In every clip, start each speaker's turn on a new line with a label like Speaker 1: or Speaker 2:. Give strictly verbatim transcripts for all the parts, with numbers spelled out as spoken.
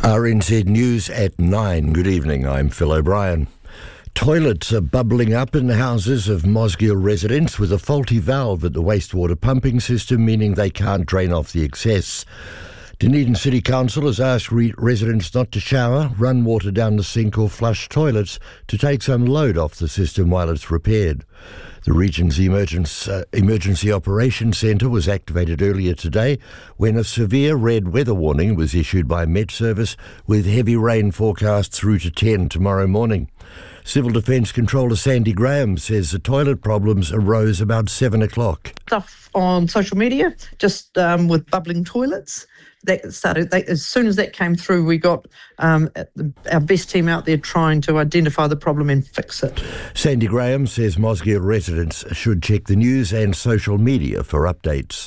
Speaker 1: R N Z News at nine. Good evening, I'm Phil O'Brien. Toilets are bubbling up in the houses of Mosgiel residents with a faulty valve at the wastewater pumping system, meaning they can't drain off the excess. Dunedin City Council has asked re- residents not to shower, run water down the sink or flush toilets to take some load off the system while it's repaired. The region's emergency, uh, emergency operations centre was activated earlier today when a severe red weather warning was issued by Met Service with heavy rain forecast through to ten tomorrow morning. Civil Defence Controller Sandy Graham says the toilet problems arose about seven o'clock.
Speaker 2: Stuff on social media, just um, with bubbling toilets. That started they, as soon as that came through, we got um, our best team out there trying to identify the problem and fix it.
Speaker 1: Sandy Graham says Mosgiel residents should check the news and social media for updates.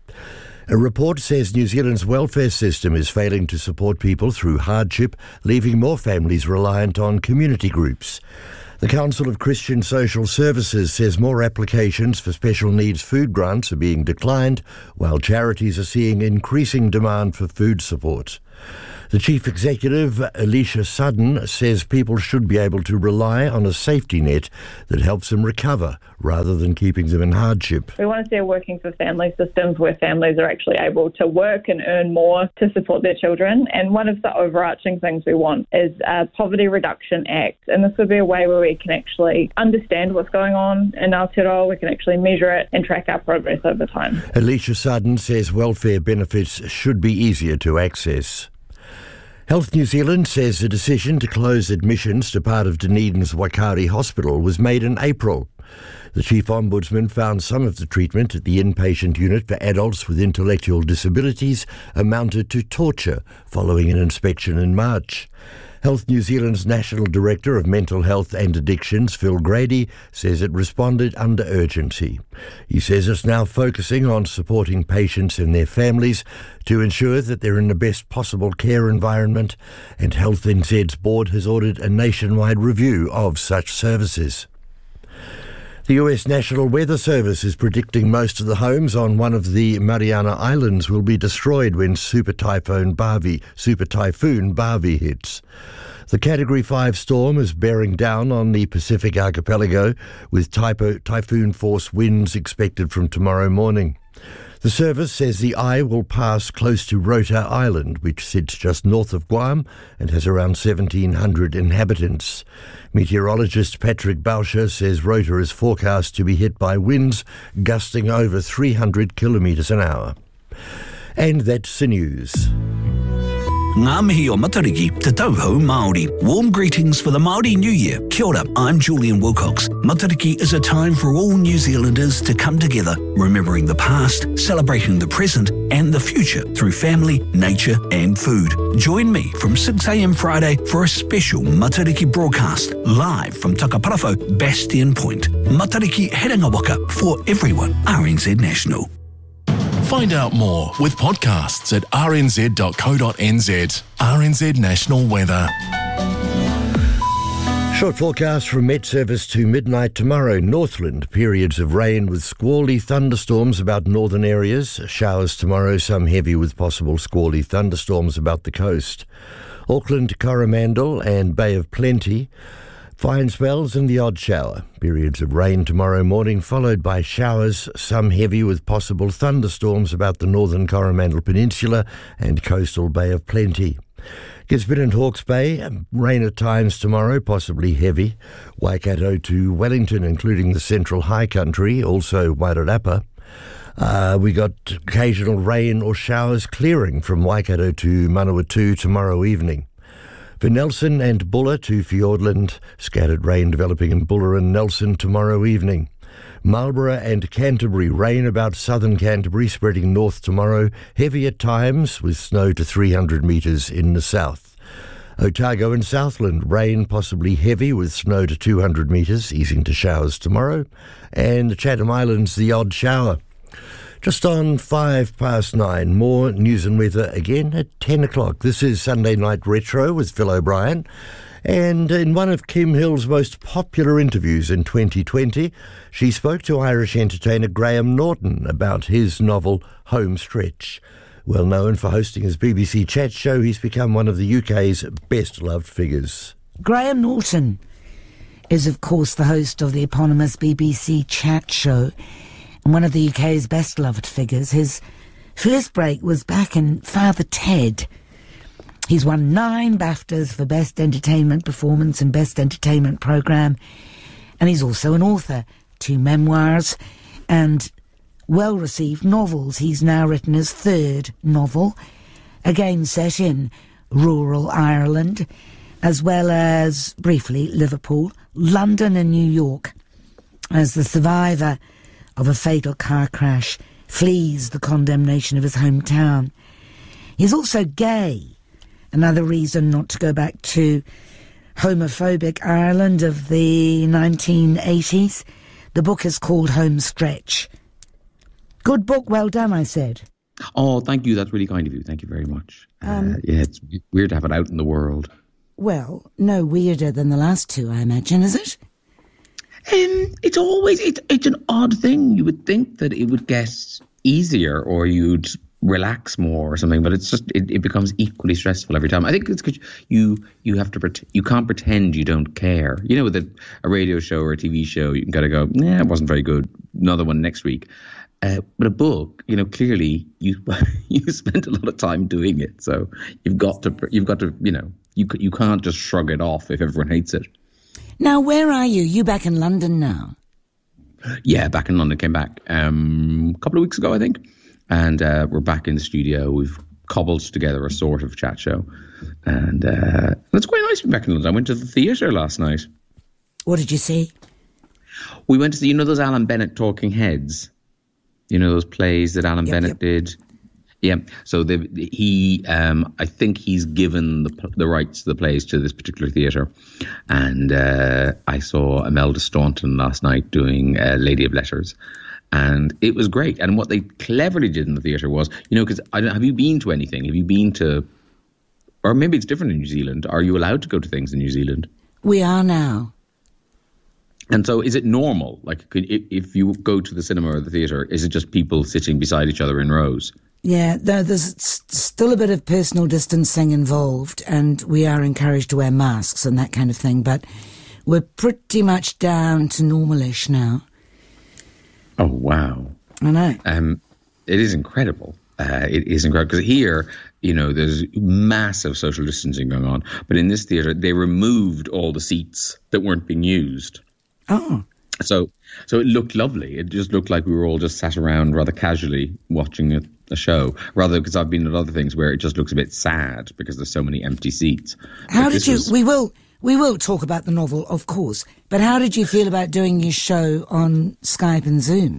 Speaker 1: A report says New Zealand's welfare system is failing to support people through hardship, leaving more families reliant on community groups. The Council of Christian Social Services says more applications for special needs food grants are being declined, while charities are seeing increasing demand for food support. The Chief Executive, Alicia Sudden, says people should be able to rely on a safety net that helps them recover rather than keeping them in hardship.
Speaker 3: We want to see a working for family systems where families are actually able to work and earn more to support their children. And one of the overarching things we want is a Poverty Reduction Act. And this would be a way where we can actually understand what's going on in Aotearoa, we can actually measure it and track our progress over time.
Speaker 1: Alicia Sudden says welfare benefits should be easier to access. Health New Zealand says the decision to close admissions to part of Dunedin's Waikari Hospital was made in April. The Chief Ombudsman found some of the treatment at the inpatient unit for adults with intellectual disabilities amounted to torture following an inspection in March. Health New Zealand's National Director of Mental Health and Addictions, Phil Grady, says it responded under urgency. He says it's now focusing on supporting patients and their families to ensure that they're in the best possible care environment, and Health N Z's board has ordered a nationwide review of such services. The U S National Weather Service is predicting most of the homes on one of the Mariana Islands will be destroyed when Super Typhoon Bavi, Super Typhoon Bavi hits. The Category five storm is bearing down on the Pacific archipelago, with typo, typhoon-force winds expected from tomorrow morning. The service says the eye will pass close to Rota Island, which sits just north of Guam and has around seventeen hundred inhabitants. Meteorologist Patrick Bauscher says Rota is forecast to be hit by winds gusting over three hundred kilometres an hour. And that's the news.
Speaker 4: Ngā mihi o Matariki, te tauhou Māori. Warm greetings for the Māori New Year. Kia ora, I'm Julian Wilcox. Matariki is a time for all New Zealanders to come together, remembering the past, celebrating the present and the future through family, nature and food. Join me from six a.m. Friday for a special Matariki broadcast, live from Takaparawhau, Bastion Point. Matariki Herenga Waka for everyone. R N Z National.
Speaker 5: Find out more with podcasts at r n z dot co dot n z. R N Z National Weather.
Speaker 1: Short forecast from Met Service to midnight tomorrow. Northland, periods of rain with squally thunderstorms about northern areas. Showers tomorrow, some heavy with possible squally thunderstorms about the coast. Auckland, Coromandel and Bay of Plenty. Fine spells and the odd shower. Periods of rain tomorrow morning, followed by showers, some heavy with possible thunderstorms about the northern Coromandel Peninsula and coastal Bay of Plenty. Gisborne and Hawke's Bay, rain at times tomorrow, possibly heavy. Waikato to Wellington, including the central high country, also Wairarapa. Uh, we got occasional rain or showers clearing from Waikato to Manawatu tomorrow evening. For Nelson and Buller to Fiordland, scattered rain developing in Buller and Nelson tomorrow evening. Marlborough and Canterbury, rain about southern Canterbury, spreading north tomorrow, heavy at times with snow to three hundred metres in the south. Otago and Southland, rain possibly heavy with snow to two hundred metres, easing to showers tomorrow. And the Chatham Islands, the odd shower. Just on five past nine, more news and weather again at ten o'clock. This is Sunday Night Retro with Phil O'Brien. And in one of Kim Hill's most popular interviews in twenty twenty, she spoke to Irish entertainer Graham Norton about his novel Home Stretch. Well known for hosting his B B C Chat show, he's become one of the U K's best-loved figures.
Speaker 6: Graham Norton is, of course, the host of the eponymous B B C Chat show and one of the U K's best-loved figures. His first break was back in Father Ted. He's won nine BAFTAs for Best Entertainment Performance and Best Entertainment Programme, and he's also an author, two memoirs and well-received novels. He's now written his third novel, again set in rural Ireland, as well as, briefly, Liverpool, London and New York, as the survivor of a fatal car crash flees the condemnation of his hometown. He's also gay, another reason not to go back to homophobic Ireland of the nineteen eighties. The book is called Home Stretch. Good book, well done, I said.
Speaker 7: Oh, thank you. That's really kind of you. Thank you very much.
Speaker 6: Um,
Speaker 7: uh, yeah, it's weird to have it out in the world.
Speaker 6: Well, no weirder than the last two, I imagine, is it?
Speaker 7: Um, it's always, it, it's an odd thing. You would think that it would get easier or you'd relax more or something, but it's just, it, it becomes equally stressful every time. I think it's because you, you have to, pret- you can't pretend you don't care. You know, with a, a radio show or a T V show, you can kind of go, nah, it wasn't very good. Another one next week. Uh, but a book, you know, clearly you you spent a lot of time doing it, so you've got to you've got to you know you you can't just shrug it off if everyone hates it.
Speaker 6: Now, where are you? You back in London now?
Speaker 7: Yeah, back in London. Came back um, a couple of weeks ago, I think, and uh, we're back in the studio. We've cobbled together a sort of chat show, and uh, it's quite nice to be back in London. I went to the theatre last night.
Speaker 6: What did you see?
Speaker 7: We went to see, you know, those Alan Bennett Talking Heads. You know, those plays that Alan
Speaker 6: yep,
Speaker 7: Bennett
Speaker 6: yep.
Speaker 7: did? Yeah. So the, he, um, I think he's given the the rights to the plays to this particular theatre. And uh, I saw Imelda Staunton last night doing uh, Lady of Letters. And it was great. And what they cleverly did in the theatre was, you know, because have you been to anything? Have you been to, or maybe it's different in New Zealand. Are you allowed to go to things in New Zealand?
Speaker 6: We are now.
Speaker 7: And so is it normal? Like, could, if you go to the cinema or the theatre, is it just people sitting beside each other in rows?
Speaker 6: Yeah, there's still a bit of personal distancing involved, and we are encouraged to wear masks and that kind of thing, but we're pretty much down to normalish now.
Speaker 7: Oh, wow.
Speaker 6: I know.
Speaker 7: Um, it is incredible. Uh, it is incredible because here, you know, there's massive social distancing going on. But in this theatre, they removed all the seats that weren't being used.
Speaker 6: Oh.
Speaker 7: So so it looked lovely. It just looked like we were all just sat around rather casually watching a, a show, rather because I've been at other things where it just looks a bit sad because there's so many empty seats.
Speaker 6: How
Speaker 7: but
Speaker 6: did you,
Speaker 7: was,
Speaker 6: we will, we will talk about the novel, of course, but how did you feel about doing your show on Skype and Zoom?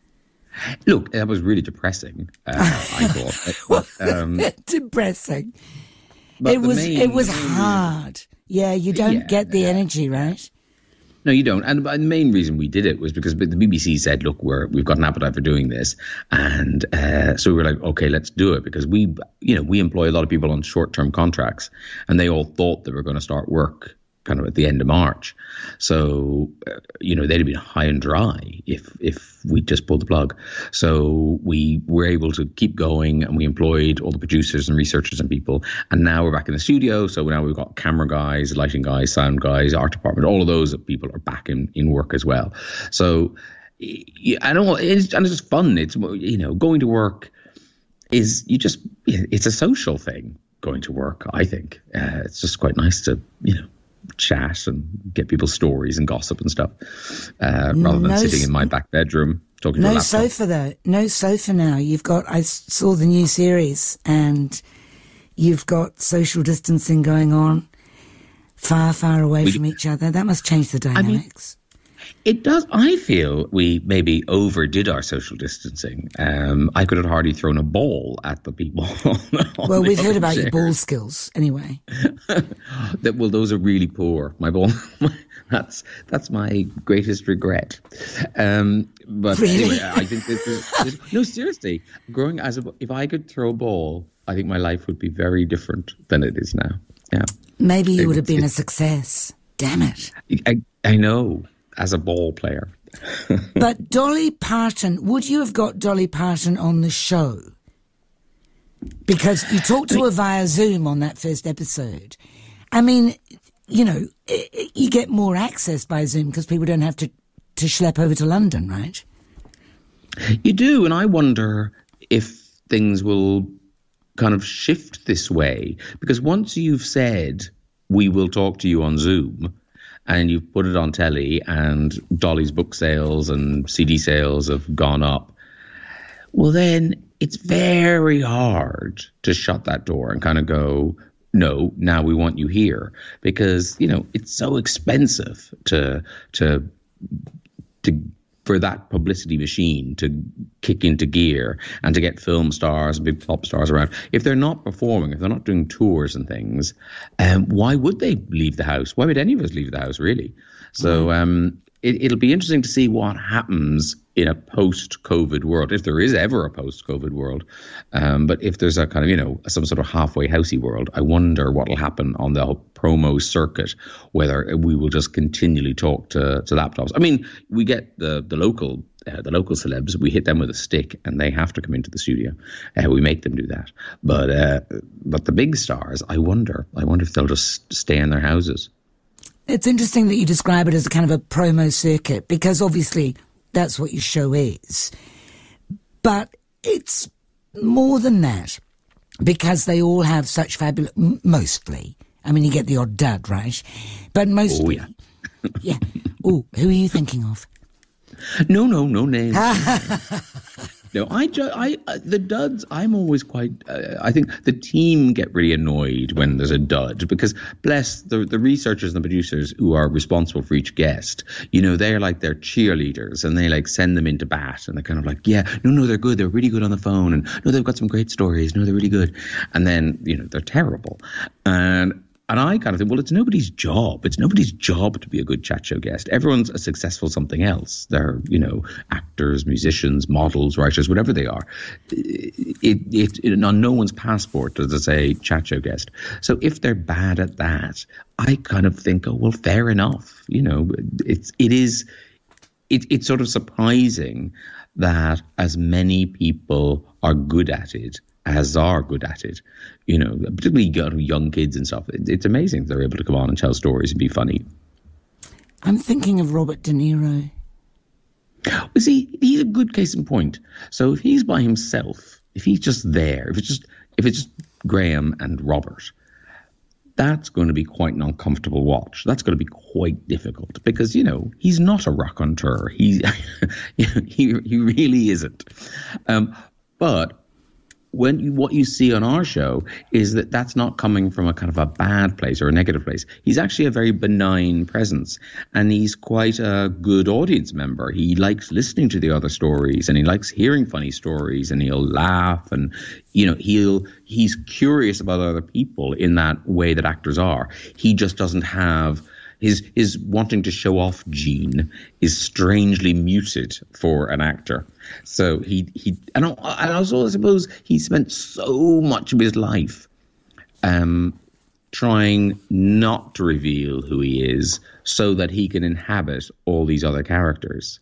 Speaker 7: Look, that was really depressing, uh, I thought. But, um,
Speaker 6: depressing.
Speaker 7: But
Speaker 6: it was,
Speaker 7: main,
Speaker 6: it was hard. Yeah, you don't
Speaker 7: yeah,
Speaker 6: get the
Speaker 7: yeah.
Speaker 6: energy, right?
Speaker 7: No, you don't. And the main reason we did it was because the B B C said, look, we're, we've got an appetite for doing this. And uh, so we were like, OK, let's do it. Because we, you know, we employ a lot of people on short term contracts and they all thought they were going to start work kind of at the end of March. So, uh, you know, they'd have been high and dry if if we just pulled the plug. So we were able to keep going and we employed all the producers and researchers and people. And now we're back in the studio. So now we've got camera guys, lighting guys, sound guys, art department, all of those people are back in, in work as well. So yeah, I don't know, it's, and it's just fun. It's, you know, going to work is, you just, it's a social thing, going to work, I think. Uh, it's just quite nice to, you know, chat and get people's stories and gossip and stuff, uh, rather than
Speaker 6: no,
Speaker 7: sitting in my back bedroom talking to a
Speaker 6: No
Speaker 7: laptop.
Speaker 6: sofa though. No sofa now. You've got, I saw the new series and you've got social distancing going on, far, far away
Speaker 7: We-
Speaker 6: from each other. That must change the dynamics.
Speaker 7: It does. I feel we maybe overdid our social distancing. Um, I could have hardly thrown a ball at the people. on
Speaker 6: well,
Speaker 7: the
Speaker 6: we've heard
Speaker 7: other
Speaker 6: about your
Speaker 7: chairs.
Speaker 6: ball skills anyway.
Speaker 7: that well, those are really poor. My ball. that's that's my greatest regret. Um, but
Speaker 6: Really?
Speaker 7: anyway, I think this is this, no, seriously. Growing as a, if I could throw a ball, I think my life would be very different than it is now. Yeah,
Speaker 6: Maybe you
Speaker 7: It-
Speaker 6: would have been a
Speaker 7: it's-
Speaker 6: success. Damn it.
Speaker 7: I I know as a ball player.
Speaker 6: But Dolly Parton, would you have got Dolly Parton on the show? Because you talked to her via Zoom on that first episode. I mean, you know, you get more access by Zoom because people don't have to, to schlep over to London, right?
Speaker 7: You do, and I wonder if things will kind of shift this way. Because once you've said, we will talk to you on Zoom, and you've put it on telly, and Dolly's book sales and C D sales have gone up, well, then it's very hard to shut that door and kind of go, no, now we want you here. Because, you know, it's so expensive to to to for that publicity machine to kick into gear and to get film stars, big pop stars around. If they're not performing, if they're not doing tours and things, um, why would they leave the house? Why would any of us leave the house, really? So um, it, it'll be interesting to see what happens in a post-COVID world, if there is ever a post-COVID world. Um, but if there's a kind of, you know, some sort of halfway housey world, I wonder what will happen on the promo circuit, whether we will just continually talk to, to laptops. I mean, we get the, the local uh, the local celebs, we hit them with a stick and they have to come into the studio. Uh, we make them do that. But uh, but the big stars, I wonder, I wonder if they'll just stay in their houses.
Speaker 6: It's interesting that you describe it as a kind of a promo circuit, because obviously that's what your show is. But it's more than that, because they all have such fabulous... M- mostly. I mean, you get the odd dud, right? But mostly...
Speaker 7: Oh, yeah.
Speaker 6: yeah. Oh, who are you thinking of?
Speaker 7: No, no, no names. No, I, ju- I, uh, the duds, I'm always quite, uh, I think the team get really annoyed when there's a dud, because bless the, the researchers and the producers who are responsible for each guest, you know, they're like their cheerleaders and they like send them into bat and they're kind of like, yeah, no, no, they're good. They're really good on the phone. And no, they've got some great stories. No, they're really good. And then, you know, they're terrible. And And I kind of think, well, it's nobody's job. It's nobody's job to be a good chat show guest. Everyone's a successful something else. They're, you know, actors, musicians, models, writers, whatever they are. It, it, it on no one's passport does it say chat show guest. So if they're bad at that, I kind of think, oh, well, fair enough. You know, it's it is it, it's sort of surprising that as many people are good at it as are good at it, you know, particularly young kids and stuff. It's amazing they're able to come on and tell stories and be funny.
Speaker 6: I'm thinking of Robert De Niro.
Speaker 7: Well, see, he's a good case in point. So if he's by himself, if he's just there, if it's just if it's just Graham and Robert, that's going to be quite an uncomfortable watch. That's going to be quite difficult because, you know, he's not a raconteur. He, he, he really isn't. Um, but when you, what you see on our show is that that's not coming from a kind of a bad place or a negative place. He's actually a very benign presence, and he's quite a good audience member. He likes listening to the other stories, and he likes hearing funny stories, and he'll laugh, and you know he'll he's curious about other people in that way that actors are. He just doesn't have. His his wanting to show off gene is strangely muted for an actor. So he he and also I suppose he spent so much of his life um, trying not to reveal who he is, so that he can inhabit all these other characters.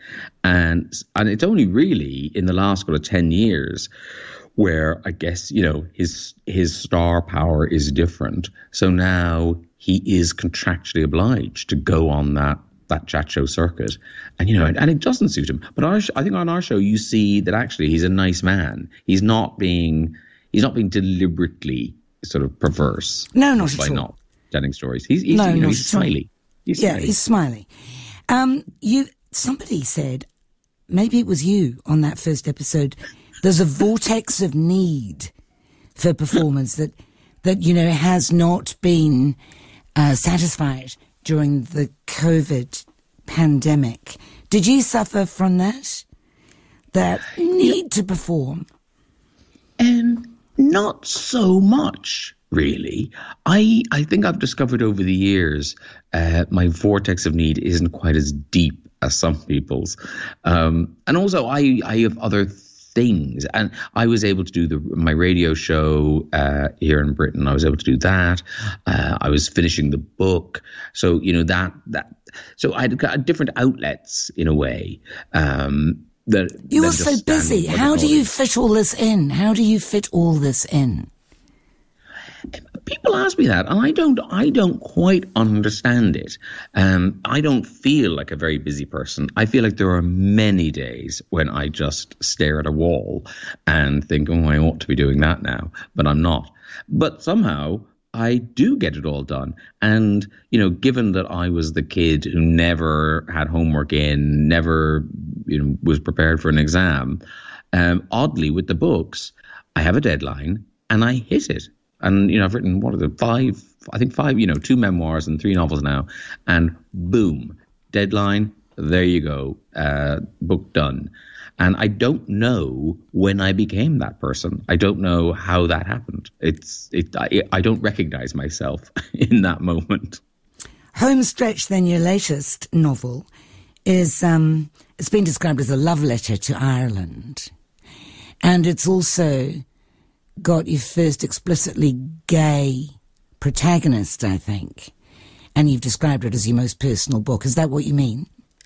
Speaker 7: And and it's only really in the last sort of ten years where I guess, you know, his his star power is different. So now he is contractually obliged to go on that that chat show circuit, and you know, and, and it doesn't suit him. But our, I think on our show, you see that actually he's a nice man. He's not being he's not being deliberately sort of perverse.
Speaker 6: No, not
Speaker 7: by
Speaker 6: at all.
Speaker 7: not telling stories. He's, he's
Speaker 6: no,
Speaker 7: you know,
Speaker 6: not
Speaker 7: he's smiley. He's
Speaker 6: yeah,
Speaker 7: smiley.
Speaker 6: he's smiley. Um, you somebody said, maybe it was you on that first episode, there's a vortex of need for performance that that you know has not been Uh, satisfied during the COVID pandemic. Did you suffer from that? That need to perform?
Speaker 7: Um, not so much, really. I I think I've discovered over the years uh, my vortex of need isn't quite as deep as some people's. Um, and also, I, I have other things, and I was able to do the my radio show uh, here in Britain. I was able to do that. Uh, I was finishing the book, so you know that that. So I had different outlets in a way um, that
Speaker 6: you
Speaker 7: than
Speaker 6: were so
Speaker 7: just
Speaker 6: busy.
Speaker 7: standing
Speaker 6: How do you
Speaker 7: recording.
Speaker 6: fit all this in? How do you fit all this in?
Speaker 7: People ask me that, and I don't. I don't quite understand it. Um, I don't feel like a very busy person. I feel like there are many days when I just stare at a wall and think, "Oh, I ought to be doing that now," but I'm not. But somehow I do get it all done. And you know, given that I was the kid who never had homework in, never you know was prepared for an exam, um, oddly with the books, I have a deadline and I hit it. And, you know, I've written, what are the five, I think five, you know, two memoirs and three novels now. And boom, deadline, there you go, uh, book done. And I don't know when I became that person. I don't know how that happened. It's, it, I, I don't recognize myself in that moment.
Speaker 6: Homestretch, then your latest novel, is, um, it's been described as a love letter to Ireland. And it's also got your first explicitly gay protagonist, I think. And you've described it as your most personal book. Is that what you mean?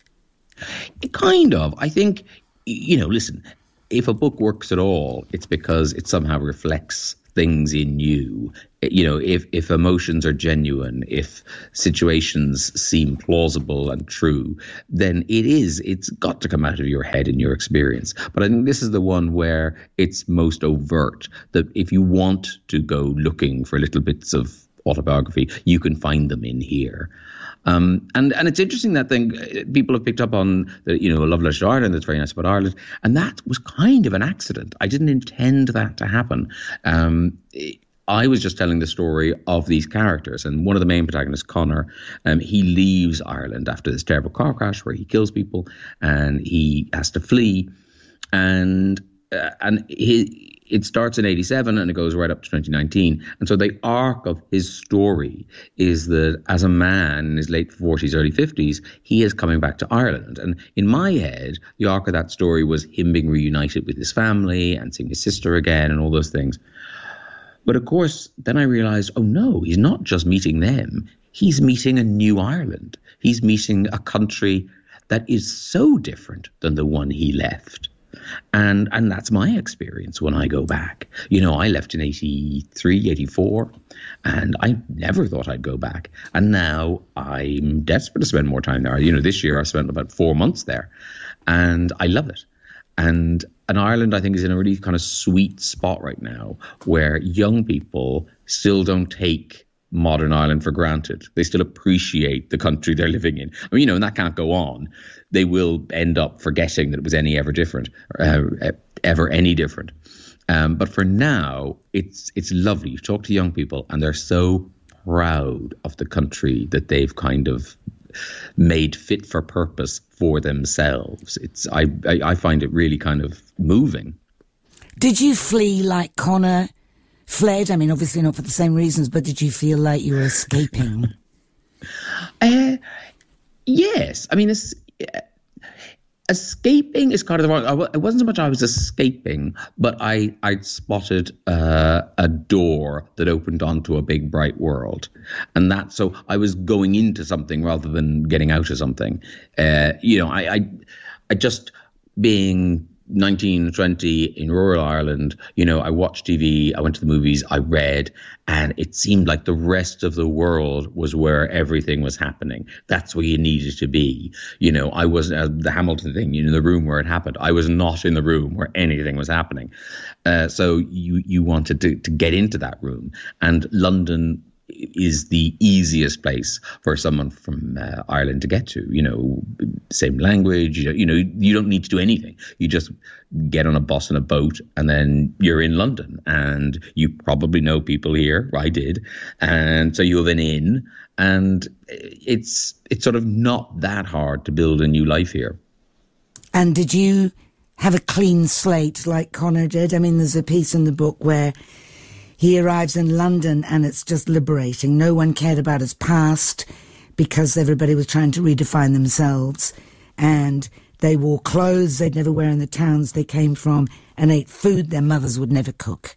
Speaker 7: Kind of. I think, you know, listen, if a book works at all, it's because it somehow reflects things in you. You know, if, if emotions are genuine, if situations seem plausible and true, then it is, it's got to come out of your head and your experience. But I think this is the one where it's most overt, that if you want to go looking for little bits of autobiography, you can find them in here. Um, and, and it's interesting that thing, people have picked up on, the, you know, a love letter to Ireland that's very nice about Ireland. And that was kind of an accident. I didn't intend that to happen. Um, I was just telling the story of these characters. And one of the main protagonists, Connor, um, he leaves Ireland after this terrible car crash where he kills people and he has to flee. And uh, and he... It starts in eighty-seven and it goes right up to twenty nineteen. And so the arc of his story is that as a man in his late forties, early fifties, he is coming back to Ireland. And in my head, the arc of that story was him being reunited with his family and seeing his sister again and all those things. But of course, then I realized, oh no, he's not just meeting them. He's meeting a new Ireland. He's meeting a country that is so different than the one he left. And and that's my experience when I go back. You know, I left in eighty-three, eighty-four, and I never thought I'd go back. And now I'm desperate to spend more time there. You know, this year I spent about four months there, and I love it. And, and Ireland, I think, is in a really kind of sweet spot right now where young people still don't take modern Ireland for granted. They still appreciate the country they're living in. I mean, you know, and that can't go on. They will end up forgetting that it was any ever different, uh, ever any different. Um, but for now, it's it's lovely. You talk to young people and they're so proud of the country that they've kind of made fit for purpose for themselves. It's I, I, I find it really kind of moving.
Speaker 6: Did you flee like Connor fled? I mean, obviously not for the same reasons, but did you feel like you were escaping?
Speaker 7: uh, yes. I mean, it's... Uh, escaping is kind of the wrong. It wasn't so much I was escaping, but I I spotted uh, a door that opened onto a big bright world, and that so I was going into something rather than getting out of something. Uh, you know, I, I I just being nineteen, twenty in rural Ireland, you know, I watched T V, I went to the movies, I read, and it seemed like the rest of the world was where everything was happening. That's where you needed to be. You know, I wasn't, uh, the Hamilton thing, you know, the room where it happened. I was not in the room where anything was happening. Uh, so you, you wanted to, to get into that room. And London is the easiest place for someone from uh, Ireland to get to. You know, same language, you know, you know, you don't need to do anything. You just get on a bus and a boat and then you're in London and you probably know people here. I did. And so you have an inn and it's, it's sort of not that hard to build a new life here.
Speaker 6: And did you have a clean slate like Connor did? I mean, there's a piece in the book where he arrives in London and it's just liberating. No one cared about his past because everybody was trying to redefine themselves. And they wore clothes they'd never wear in the towns they came from and ate food their mothers would never cook.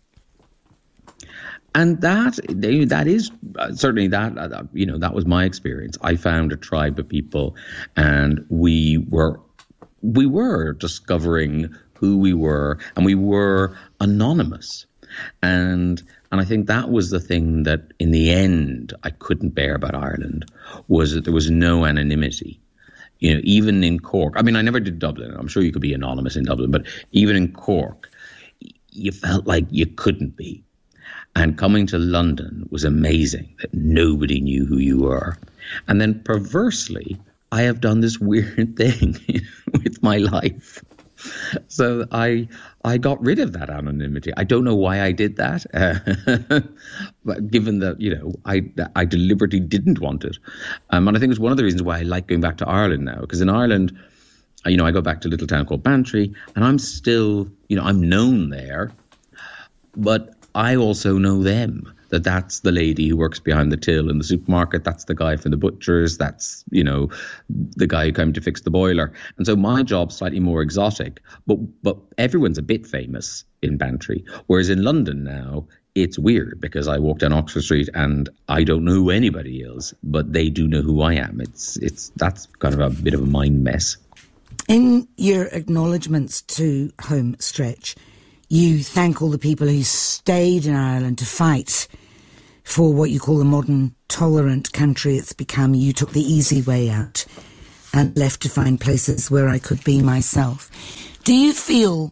Speaker 7: And that that is uh, certainly that, uh, you know, that was my experience. I found a tribe of people and we were we were discovering who we were, and we were anonymous. And and I think that was the thing that in the end I couldn't bear about Ireland, was that there was no anonymity. You know, even in Cork, I mean, I never did Dublin. I'm sure you could be anonymous in Dublin, but even in Cork, you felt like you couldn't be. And coming to London was amazing, that nobody knew who you were. And then perversely, I have done this weird thing with my life. So I I got rid of that anonymity. I don't know why I did that, uh, but given that, you know, I I deliberately didn't want it. Um, and I think it's one of the reasons why I like going back to Ireland now, because in Ireland, you know, I go back to a little town called Bantry, and I'm still, you know, I'm known there, but I also know them. That that's the lady who works behind the till in the supermarket. That's the guy from the butcher's. That's, you know, the guy who came to fix the boiler. And so my job's slightly more exotic, but but everyone's a bit famous in Bantry. Whereas in London now, it's weird because I walk down Oxford Street and I don't know who anybody is, but they do know who I am. It's it's that's kind of a bit of a mind mess.
Speaker 6: In your acknowledgements to Homestretch, you thank all the people who stayed in Ireland to fight for what you call the modern, tolerant country it's become. You took the easy way out and left to find places where I could be myself. Do you feel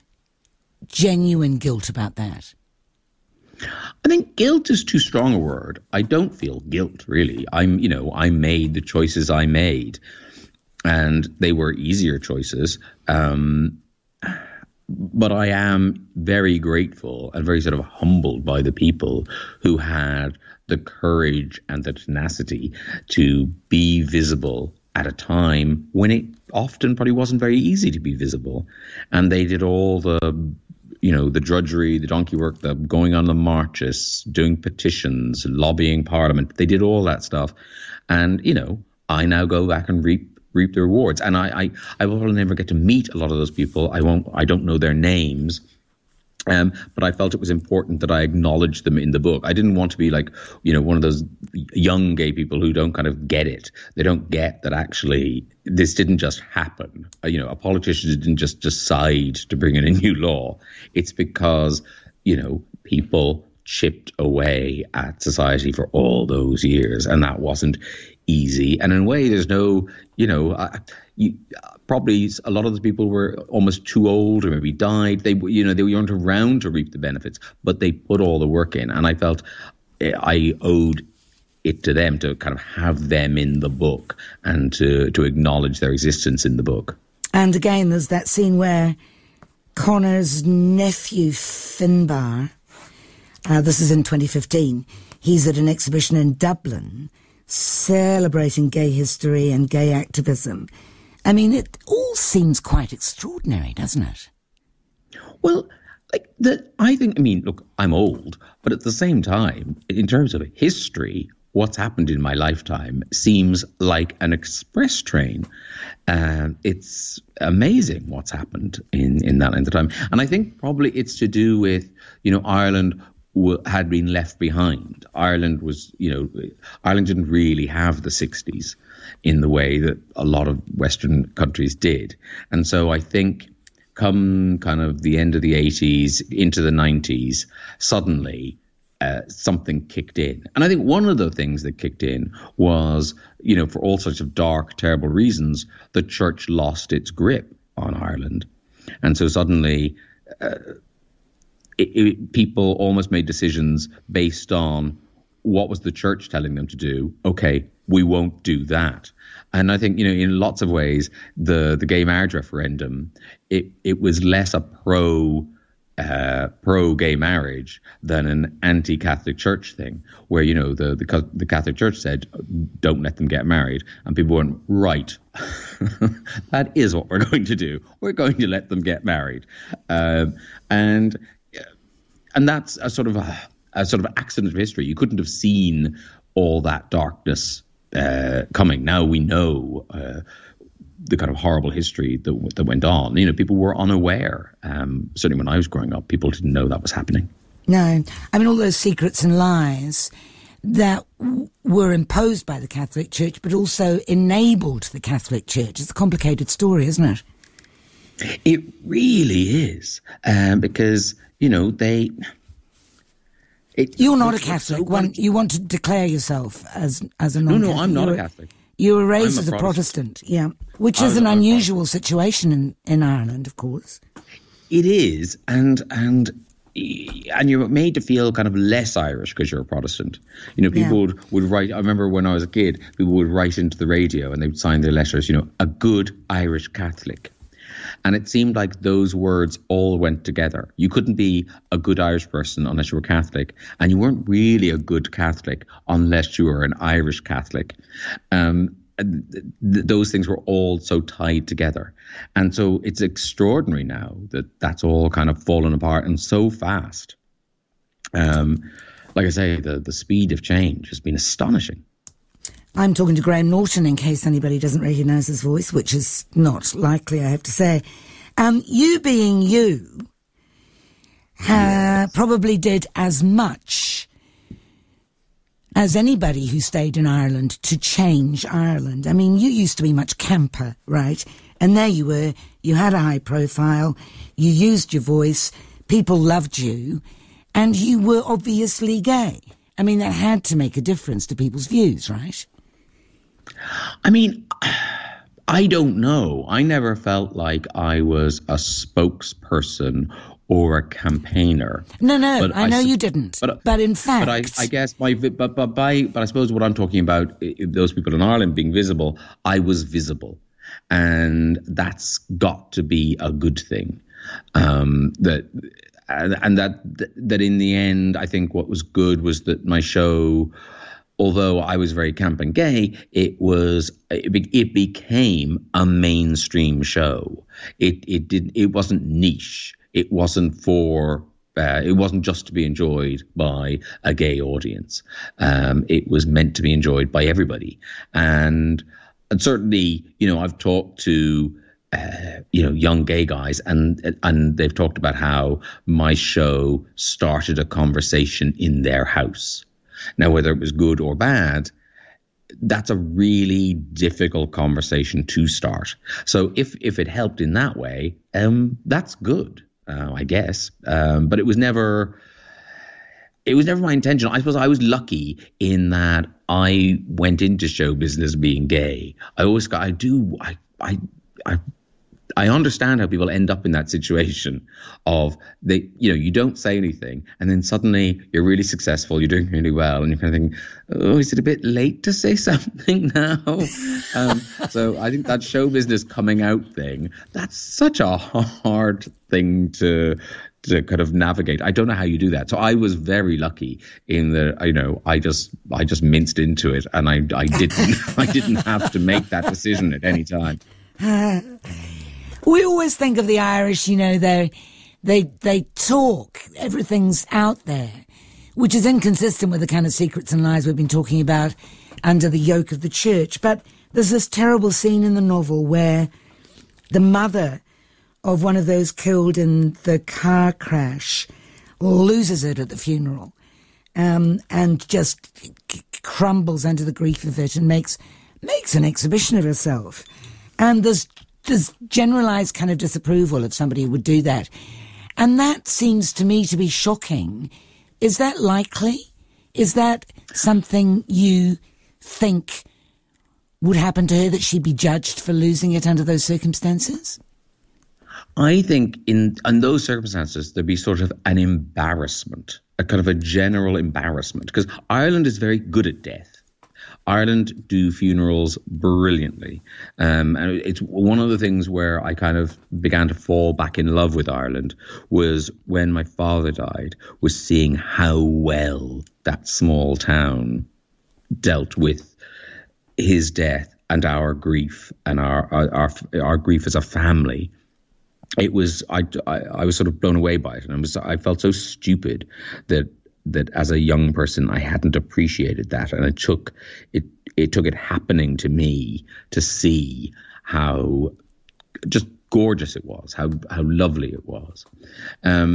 Speaker 6: genuine guilt about that?
Speaker 7: I think guilt is too strong a word. I don't feel guilt, really. I'm, you know, I made the choices I made, and they were easier choices. Um, But I am very grateful and very sort of humbled by the people who had the courage and the tenacity to be visible at a time when it often probably wasn't very easy to be visible. And they did all the, you know, the drudgery, the donkey work, the going on the marches, doing petitions, lobbying Parliament. They did all that stuff. And, you know, I now go back and reap reap the rewards. And I, I, I will never get to meet a lot of those people. I won't, I don't know their names. Um, but I felt it was important that I acknowledged them in the book. I didn't want to be like, you know, one of those young gay people who don't kind of get it. They don't get that actually this didn't just happen. Uh, you know, a politician didn't just decide to bring in a new law. It's because, you know, people chipped away at society for all those years, and that wasn't easy. And in a way, there's no, you know, uh, you, uh, probably a lot of the people were almost too old or maybe died. They, you know, they weren't around to reap the benefits, but they put all the work in. And I felt I owed it to them to kind of have them in the book and to, to acknowledge their existence in the book.
Speaker 6: And again, there's that scene where Connor's nephew, Finbar, uh, this is in twenty fifteen, he's at an exhibition in Dublin celebrating gay history and gay activism. I mean, it all seems quite extraordinary, doesn't it?
Speaker 7: Well, like the, I think, I mean, look, I'm old, but at the same time, in terms of history, what's happened in my lifetime seems like an express train. Uh, it's amazing what's happened in, in that length of time. And I think probably it's to do with, you know, Ireland w- had been left behind. Ireland was, you know, Ireland didn't really have the sixties in the way that a lot of Western countries did. And so I think come kind of the end of the eighties into the nineties, suddenly uh, something kicked in. And I think one of the things that kicked in was, you know, for all sorts of dark, terrible reasons, the church lost its grip on Ireland. And so suddenly uh, it, it, people almost made decisions based on what was the church telling them to do. Okay, we won't do that. And I think, you know, in lots of ways, the, the gay marriage referendum, it, it was less a pro uh, pro gay marriage than an anti-Catholic Church thing, where, you know, the, the the Catholic Church said, don't let them get married. And people went, right, that is what we're going to do. We're going to let them get married. Um, and and that's a sort of a, a sort of accident of history. You couldn't have seen all that darkness uh, coming. Now we know uh, the kind of horrible history that that went on. You know, people were unaware. Um, certainly when I was growing up, people didn't know that was happening.
Speaker 6: No. I mean, all those secrets and lies that w- were imposed by the Catholic Church, but also enabled the Catholic Church. It's a complicated story, isn't it?
Speaker 7: It really is, um, because, you know, they... It,
Speaker 6: You're not a Catholic. So One, you want to declare yourself as as a non-Catholic.
Speaker 7: No, no, I'm not
Speaker 6: you're,
Speaker 7: a Catholic.
Speaker 6: You were raised
Speaker 7: I'm
Speaker 6: as a Protestant. Protestant, yeah, which
Speaker 7: I
Speaker 6: is
Speaker 7: was,
Speaker 6: an
Speaker 7: I'm
Speaker 6: unusual situation in, in Ireland, of course.
Speaker 7: It is, and and and you're made to feel kind of less Irish because you're a Protestant. You know, people yeah. would, would write, I remember when I was a kid, people would write into the radio and they would sign their letters, you know, a good Irish Catholic. And it seemed like those words all went together. You couldn't be a good Irish person unless you were Catholic, and you weren't really a good Catholic unless you were an Irish Catholic. Um, th- those things were all so tied together. And so it's extraordinary now that that's all kind of fallen apart and so fast. Um, like I say, the, the speed of change has been astonishing.
Speaker 6: I'm talking to Graham Norton, in case anybody doesn't recognise his voice, which is not likely, I have to say. Um, you being you, uh, probably did as much as anybody who stayed in Ireland to change Ireland. I mean, you used to be much camper, right? And there you were, you had a high profile, you used your voice, people loved you, and you were obviously gay. I mean, that had to make a difference to people's views, right?
Speaker 7: I mean, I don't know. I never felt like I was a spokesperson or a campaigner.
Speaker 6: No, no, but I know I, you didn't. But, but in fact,
Speaker 7: but I, I guess my, but but by, but I suppose what I'm talking about, those people in Ireland being visible, I was visible, and that's got to be a good thing. Um, that. And that that in the end, I think what was good was that my show, although I was very camp and gay, it was it, be, it became a mainstream show. It it did it wasn't niche. It wasn't for uh, it wasn't just to be enjoyed by a gay audience. Um, it was meant to be enjoyed by everybody. And and certainly, you know, I've talked to. Uh, you know, young gay guys, and and they've talked about how my show started a conversation in their house. Now, whether it was good or bad, that's a really difficult conversation to start. So if if it helped in that way, um, that's good, uh, I guess. Um, but it was never, it was never my intention. I suppose I was lucky in that I went into show business being gay. I always got, I do, I, I, I. I understand how people end up in that situation of they, you know, you don't say anything and then suddenly you're really successful, you're doing really well, and you're kind of thinking, oh, is it a bit late to say something now? um, so I think that show business coming out thing, that's such a hard thing to to kind of navigate. I don't know how you do that. So I was very lucky in that, you know, I just I just minced into it, and I I didn't I didn't have to make that decision at any time.
Speaker 6: We always think of the Irish, you know, they they they talk, everything's out there, which is inconsistent with the kind of secrets and lies we've been talking about under the yoke of the church. But there's this terrible scene in the novel where the mother of one of those killed in the car crash loses it at the funeral, um, and just c- crumbles under the grief of it and makes makes an exhibition of herself. And there's There's generalised kind of disapproval if somebody would do that. And that seems to me to be shocking. Is that likely? Is that something you think would happen to her, that she'd be judged for losing it under those circumstances?
Speaker 7: I think in, in those circumstances, there'd be sort of an embarrassment, a kind of a general embarrassment, because Ireland is very good at death. Ireland do funerals brilliantly. Um, and it's one of the things where I kind of began to fall back in love with Ireland was when my father died, was seeing how well that small town dealt with his death and our grief and our our, our, our grief as a family. It was, I, I, I was sort of blown away by it. And I was, I felt so stupid that that as a young person, I hadn't appreciated that. And it took it it took it happening to me to see how just gorgeous it was, how how lovely it was. Um,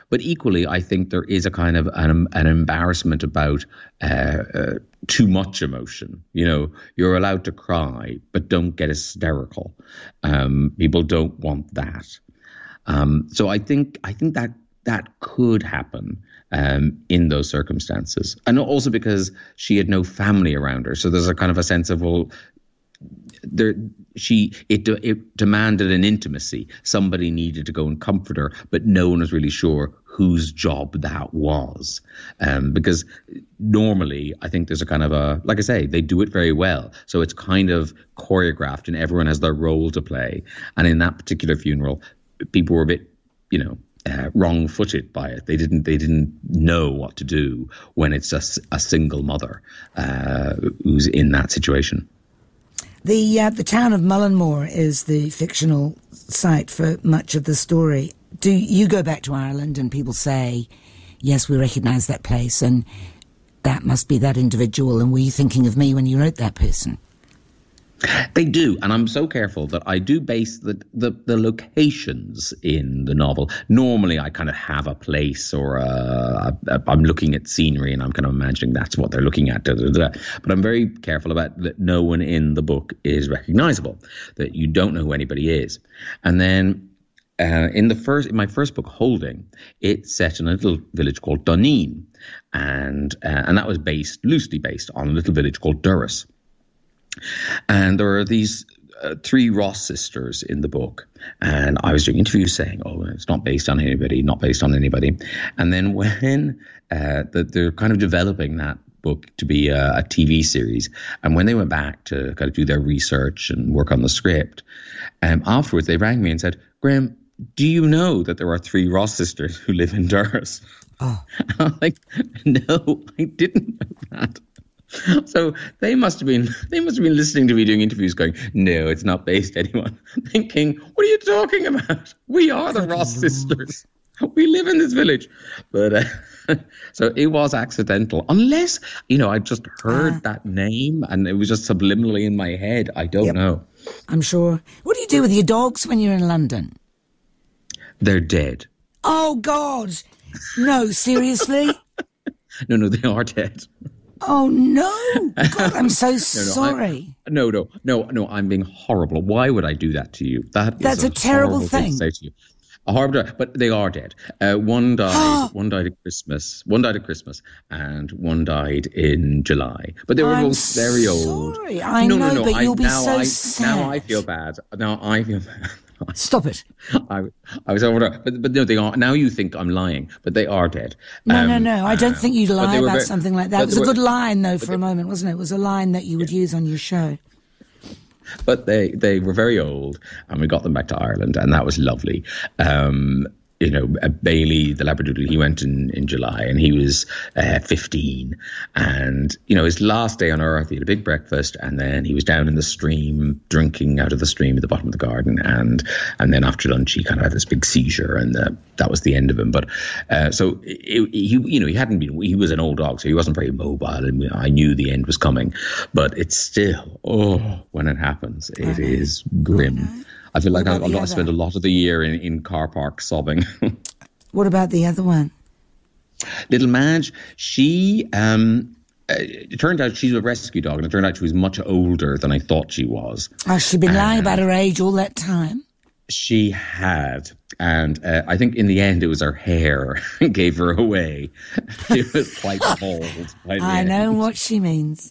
Speaker 7: But equally, I think there is a kind of an, an embarrassment about uh, uh, too much emotion. You know, you're allowed to cry, but don't get hysterical. Um, people don't want that. Um, so I think I think that that could happen um, in those circumstances, and also because she had no family around her. So there's a kind of a sense of, well, there she it it demanded an intimacy. Somebody needed to go and comfort her, but no one was really sure whose job that was. Um, because normally, I think there's a kind of a, like I say, they do it very well. So it's kind of choreographed, and everyone has their role to play. And in that particular funeral, people were a bit, you know, uh, wrong-footed by it. They didn't they didn't know what to do when it's a, a single mother uh, who's in that situation.
Speaker 6: The uh, the town of Mullinmore is the fictional site for much of the story. Do you go back to Ireland and people say, yes, we recognise that place and that must be that individual, and were you thinking of me when you wrote that person?
Speaker 7: They do, and I'm so careful that I do base the, the, the locations in the novel. Normally, I kind of have a place, or a, a, I'm looking at scenery, and I'm kind of imagining that's what they're looking at. Da, da, da. But I'm very careful about that. No one in the book is recognisable, that you don't know who anybody is. And then uh, in the first, in my first book, Holding, it's set in a little village called Duneen, and uh, and that was based loosely based on a little village called Durras. And there are these uh, three Ross sisters in the book. And I was doing interviews saying, oh, it's not based on anybody, not based on anybody. And then when uh, the, they're kind of developing that book to be a, a T V series, and when they went back to kind of do their research and work on the script, um, afterwards they rang me and said, Graham, do you know that there are three Ross sisters who live in Durras?
Speaker 6: Oh.
Speaker 7: And I'm like, no, I didn't know that. So they must have been they must have been listening to me doing interviews going, no, it's not based anyone. Thinking, what are you talking about? We are the Ross sisters. We live in this village. But uh, so it was accidental. Unless, you know, I just heard uh, that name and it was just subliminally in my head. I don't
Speaker 6: yep.
Speaker 7: know.
Speaker 6: I'm sure. What do you do with your dogs when you're in London?
Speaker 7: They're dead.
Speaker 6: Oh, God. No, seriously?
Speaker 7: no, no, they are dead.
Speaker 6: Oh, no. God, I'm so
Speaker 7: no, no,
Speaker 6: sorry.
Speaker 7: I, no, no, no, no, I'm being horrible. Why would I do that to you? That
Speaker 6: That's
Speaker 7: is a,
Speaker 6: a terrible
Speaker 7: thing.
Speaker 6: thing.
Speaker 7: To say to you. A horrible, but they are dead. Uh, one died. one died at Christmas. One died at Christmas, and one died in July. But they were
Speaker 6: I'm
Speaker 7: both very old.
Speaker 6: Sorry, I
Speaker 7: no,
Speaker 6: know,
Speaker 7: no, no.
Speaker 6: but
Speaker 7: I,
Speaker 6: you'll be
Speaker 7: now
Speaker 6: so
Speaker 7: I,
Speaker 6: sad.
Speaker 7: Now I feel bad. Now I feel bad.
Speaker 6: Stop it.
Speaker 7: I, I was over, but but no, they are. Now you think I'm lying, but they are dead.
Speaker 6: No,
Speaker 7: um,
Speaker 6: no, no. I don't think you'd lie about
Speaker 7: very,
Speaker 6: something like that. It was a
Speaker 7: were,
Speaker 6: good line, though, for
Speaker 7: they,
Speaker 6: a moment, wasn't it? It was a line that you would yeah. use on your show.
Speaker 7: But they, they were very old, and we got them back to Ireland, and that was lovely. Um, you know, uh, Bailey, the Labradoodle, he went in, in July, and he was uh, fifteen. And, you know, his last day on Earth, he had a big breakfast, and then he was down in the stream, drinking out of the stream at the bottom of the garden. And and then after lunch, he kind of had this big seizure, and uh, that was the end of him. But uh, so, it, he, you know, he hadn't been, he was an old dog, so he wasn't very mobile, and I knew the end was coming. But it's still, oh, when it happens, it is grim. I feel like I, I spend a lot of the year in, in car parks sobbing.
Speaker 6: What about the other one?
Speaker 7: Little Madge, she, um, uh, it turned out she's a rescue dog, and it turned out she was much older than I thought she was.
Speaker 6: Oh, she'd been lying uh, about her age all that time?
Speaker 7: She had. And uh, I think in the end it was her hair gave her away. She was quite bald. By the
Speaker 6: I
Speaker 7: end.
Speaker 6: know what she means.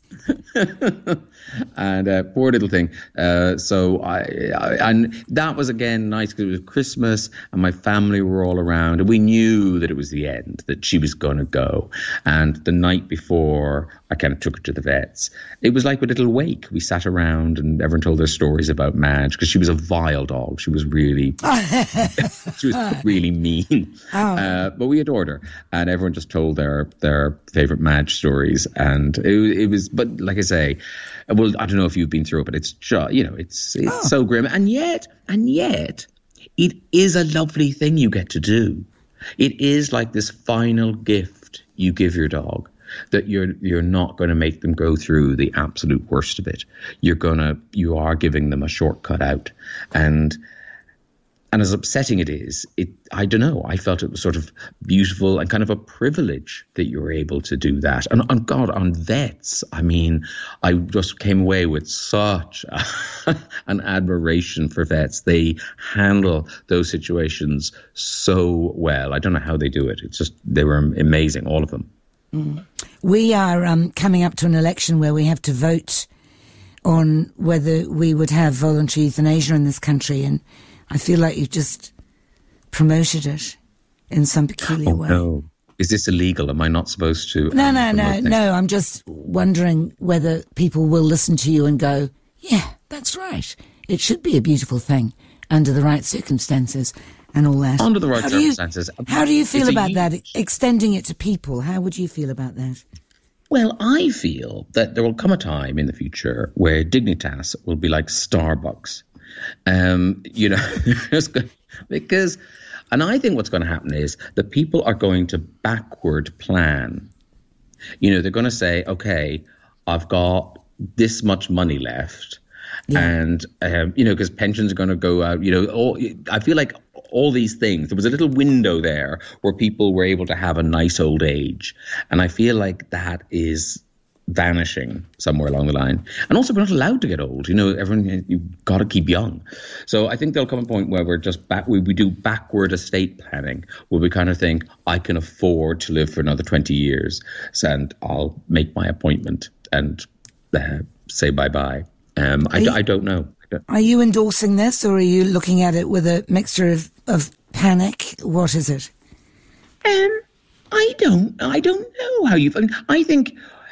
Speaker 7: And uh, poor little thing. Uh, so I, I, and that was again nice because it was Christmas and my family were all around, and we knew that it was the end, that she was going to go. And the night before, I kind of took her to the vets. It was like a little wake. We sat around and everyone told their stories about Madge because she was a vile dog. She was really, she was really mean.
Speaker 6: Oh.
Speaker 7: Uh, but we adored her, and everyone just told their their favorite Madge stories. And it, it was, but like I say. Well, I don't know if you've been through it, but it's just, you know, it's it's oh. so grim. And yet, and yet, it is a lovely thing you get to do. It is like this final gift you give your dog, that you're you're not going to make them go through the absolute worst of it. You're gonna you are giving them a shortcut out. And And as upsetting it is, it I don't know, I felt it was sort of beautiful and kind of a privilege that you were able to do that. And on God, on vets, I mean, I just came away with such a, an admiration for vets. They handle those situations so well. I don't know how they do it. It's just, they were amazing, all of them.
Speaker 6: Mm. We are um, coming up to an election where we have to vote on whether we would have voluntary euthanasia in this country, and I feel like you've just promoted it in some peculiar
Speaker 7: oh,
Speaker 6: way.
Speaker 7: No. Is this illegal? Am I not supposed to?
Speaker 6: No,
Speaker 7: um,
Speaker 6: no, no,
Speaker 7: things?
Speaker 6: no. I'm just wondering whether people will listen to you and go, yeah, that's right. It should be a beautiful thing under the right circumstances and all that.
Speaker 7: Under the right
Speaker 6: how
Speaker 7: circumstances.
Speaker 6: Do you, how do you feel
Speaker 7: it's
Speaker 6: about
Speaker 7: huge...
Speaker 6: that, extending it to people? How would you feel about that?
Speaker 7: Well, I feel that there will come a time in the future where Dignitas will be like Starbucks. Um, you know, because, and I think what's going to happen is that people are going to backward plan. You know, they're going to say, okay, I've got this much money left. Yeah. And, um, you know, because pensions are going to go out, you know, all, I feel like all these things, there was a little window there where people were able to have a nice old age. And I feel like that is vanishing somewhere along the line. And also, we're not allowed to get old. You know, everyone, you've got to keep young. So I think there'll come a point where we're just back, we, we do backward estate planning, where we kind of think, I can afford to live for another twenty years, and I'll make my appointment and uh, say bye-bye. Um, I,
Speaker 6: you,
Speaker 7: I don't know. I don't.
Speaker 6: Are you endorsing this, or are you looking at it with a mixture of, of panic? What is it?
Speaker 7: Um, I don't, I don't know how you, I, mean, I think,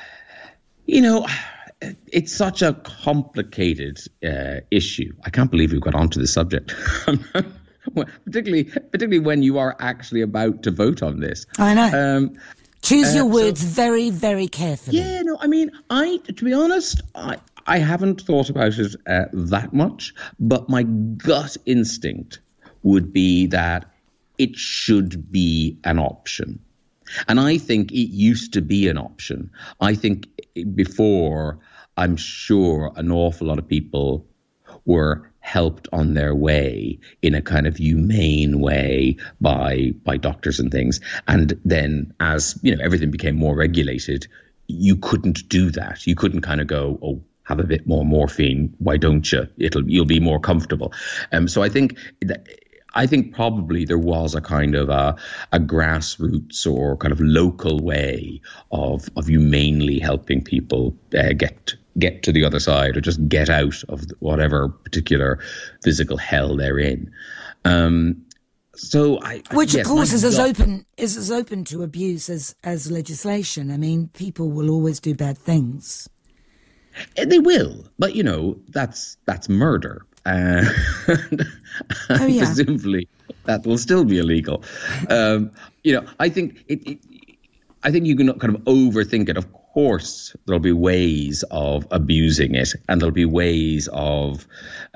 Speaker 7: you know, it's such a complicated uh, issue. I can't believe we've got onto the subject. particularly, particularly when you are actually about to vote on this.
Speaker 6: I know.
Speaker 7: Um,
Speaker 6: Choose your
Speaker 7: uh,
Speaker 6: words
Speaker 7: so,
Speaker 6: very, very carefully.
Speaker 7: Yeah, no, I mean, I, to be honest, I, I haven't thought about it uh, that much, but my gut instinct would be that it should be an option. And I think it used to be an option. I think before, I'm sure an awful lot of people were helped on their way in a kind of humane way by by doctors and things. And then as, you know, everything became more regulated, you couldn't do that. You couldn't kind of go, oh, have a bit more morphine. Why don't you? It'll you'll be more comfortable. Um, so I think that I think probably there was a kind of a, a grassroots or kind of local way of of humanely helping people uh, get get to the other side, or just get out of whatever particular physical hell they're in. Um, so I,
Speaker 6: which
Speaker 7: yes,
Speaker 6: of course is
Speaker 7: God.
Speaker 6: as open is as open to abuse as as legislation. I mean, people will always do bad things.
Speaker 7: They will, but you know, that's that's murder. Uh, and,
Speaker 6: oh, yeah.
Speaker 7: Presumably that will still be illegal. Um, you know, I think it, it. I think you can kind of overthink it. Of course, there'll be ways of abusing it, and there'll be ways of,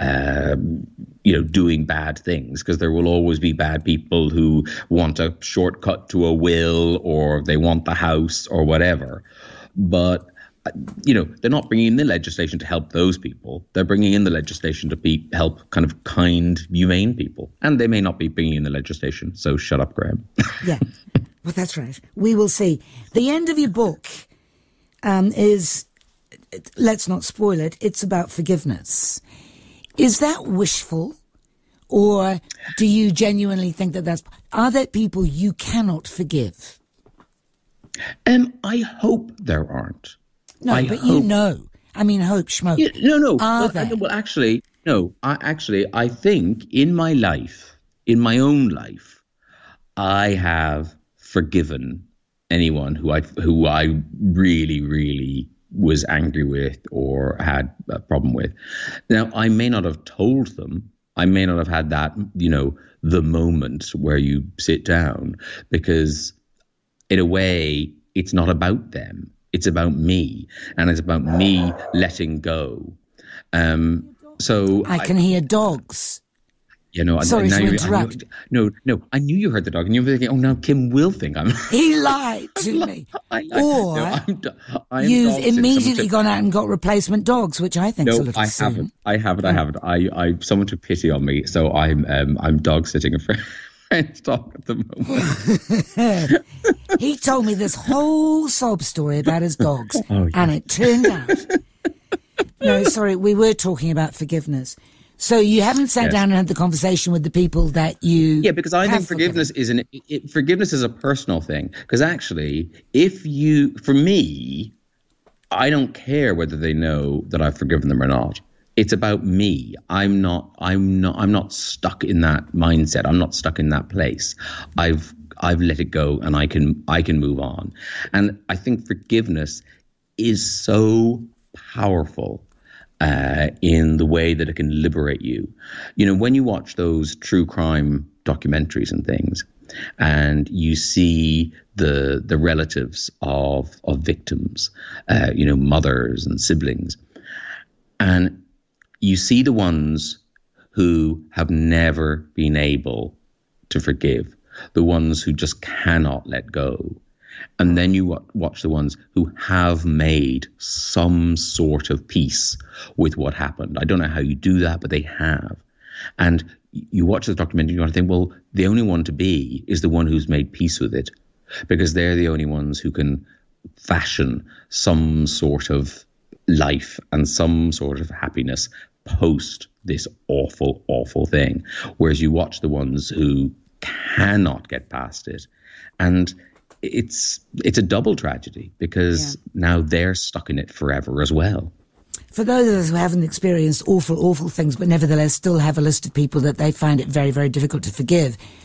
Speaker 7: um, you know, doing bad things, because there will always be bad people who want a shortcut to a will, or they want the house, or whatever. But you know, they're not bringing in the legislation to help those people. They're bringing in the legislation to be, help kind of kind, humane people. And they may not be bringing in the legislation. So shut up, Graham.
Speaker 6: Yeah, well, that's right. We will see. The end of your book um, is, let's not spoil it, it's about forgiveness. Is that wishful? Or do you genuinely think that that's... Are there people you cannot forgive?
Speaker 7: Um, I hope there aren't.
Speaker 6: No,
Speaker 7: I
Speaker 6: but
Speaker 7: hope.
Speaker 6: you know. I mean, hope, schmoke.
Speaker 7: Yeah, no, no.
Speaker 6: Are
Speaker 7: well,
Speaker 6: there?
Speaker 7: I, well, actually, no. I actually, I think in my life, in my own life, I have forgiven anyone who I who I really, really was angry with or had a problem with. Now, I may not have told them. I may not have had that, you know, the moment where you sit down, because in a way, it's not about them. It's about me, and it's about me letting go. Um, so
Speaker 6: I can I, hear dogs.
Speaker 7: You know,
Speaker 6: Sorry
Speaker 7: now
Speaker 6: to
Speaker 7: you're,
Speaker 6: interrupt.
Speaker 7: I knew, no, no, I knew you heard the dog, and you're thinking, oh, now Kim will think I'm.
Speaker 6: He lied to me.
Speaker 7: I lied.
Speaker 6: Or
Speaker 7: no, I'm, I'm
Speaker 6: you've
Speaker 7: dog sitting.
Speaker 6: immediately
Speaker 7: Someone
Speaker 6: gone out and got replacement dogs, which I think is a
Speaker 7: No,
Speaker 6: little
Speaker 7: I
Speaker 6: soon.
Speaker 7: haven't. I haven't. I haven't. I, I, someone took pity on me, so I'm, um, I'm dog sitting a friend's dog at the moment.
Speaker 6: He told me this whole sob story about his dogs,
Speaker 7: Oh, yeah.
Speaker 6: and it turned out. No, sorry, we were talking about forgiveness. So you haven't sat
Speaker 7: Yes.
Speaker 6: down and had the conversation with the people that you.
Speaker 7: Yeah, because I
Speaker 6: have
Speaker 7: think forgiveness is an it, it, forgiveness is a personal thing. Because actually, if you, for me, I don't care whether they know that I've forgiven them or not. It's about me. I'm not. I'm not. I'm not stuck in that mindset. I'm not stuck in that place. I've I've let it go, and I can I can move on. And I think forgiveness is so powerful. Uh, in the way that it can liberate you. You know, when you watch those true crime documentaries and things, and you see the the relatives of of victims, uh, you know, mothers and siblings, and you see the ones who have never been able to forgive, the ones who just cannot let go. And then you w- watch the ones who have made some sort of peace with what happened. I don't know how you do that, but they have. And you watch the documentary, you want to think, well, the only one to be is the one who's made peace with it, because they're the only ones who can fashion some sort of life and some sort of happiness post this awful, awful thing. Whereas you watch the ones who cannot get past it, and it's it's a double tragedy, because yeah. now they're stuck in it forever as well.
Speaker 6: For those of us who haven't experienced awful, awful things, but nevertheless still have a list of people that they find it very, very difficult to forgive,